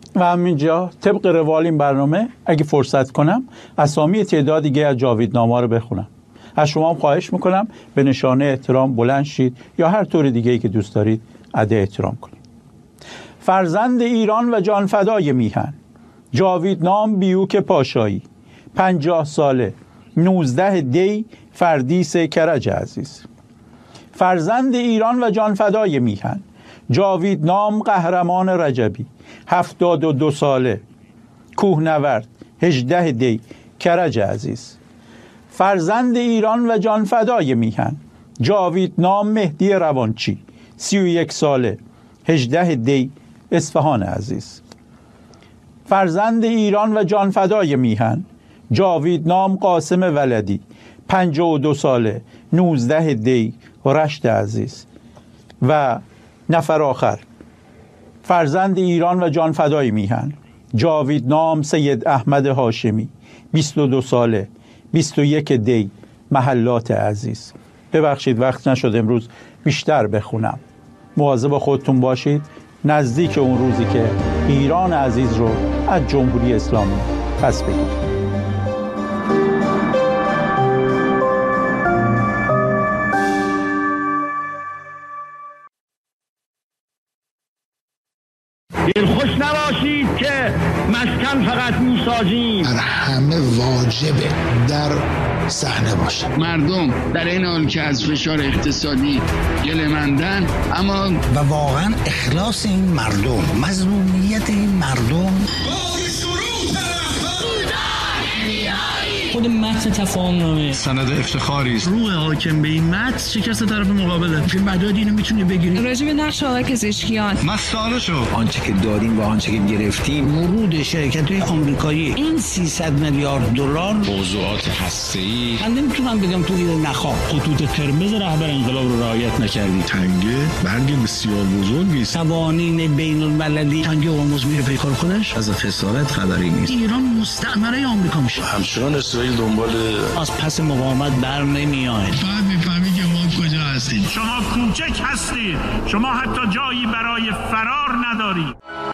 و همینجا طبق روال این برنامه اگه فرصت کنم اسامی تعداد دیگه از جاویدنامه‌ها رو بخونم. از شما هم خواهش میکنم به نشانه احترام بلند شید یا هر طور دیگه‌ای که دوست دارید ادا احترام کنید. فرزند ایران و جانفدای میهن، جاویدنام بیوک پاشایی، 50 ساله، 19 دی فردیس کرج عزیز. فرزند ایران و جانفدای میهن، جاویدنام قهرمان رجبی، 72 ساله، کوهنورد، 18 دی کرج عزیز. فرزند ایران و جانفدای میهن، جاویدنام مهدی روانچی، 31 ساله، 18 دی اصفهان عزیز. فرزند ایران و جانفدای میهن، جاویدنام قاسم ولدی، 52 ساله، 19 دی رشت عزیز. و نفر آخر، فرزند ایران و جانفدای میهن، جاویدنام سید احمد هاشمی، 22 ساله، 21 دی محلات عزیز. ببخشید وقت نشد امروز بیشتر بخونم. مواظب خودتون باشید. نزدیک اون روزی که ایران عزیز رو از جمهوری اسلامی پس بگیرید. دلخوش نباشید که مسکن فقط میسازیم. بر همه واجبه در صحنه باشه. مردم در این حال که از فشار اقتصادی گله‌مندن، اما و واقعا اخلاص این مردم، مظلومیت این مردم، خود متن تفاهمنامه سند افتخاری است. روح حاکم به این متن شکست طرف مقابله. چه مدادی اینو میتونی بگیری؟ راجع به نقش آقای پزشکیان مسئله شو. آنچه که دادیم و آنچه که گرفتیم، ورود شرکت‌های آمریکایی این 300 میلیارد دلار، موضوعات هسته‌ای. من نمیتونم بگم تو این نخواه خطوط قرمز رهبر انقلاب رو رعایت نکردی. تنگه برگ بسیار بزرگی است. قوانین بین المللی تنگه هرمز میره پی کار خودش. از خسارت خبری نیست. ایران مستعمره آمریکا میشه. همچنان اسرائیل دنبال از پس مقاومت بر نمیاد. بعد میفهمی که ما کجا هستیم. شما کوچک هستید، شما حتی جایی برای فرار ندارید.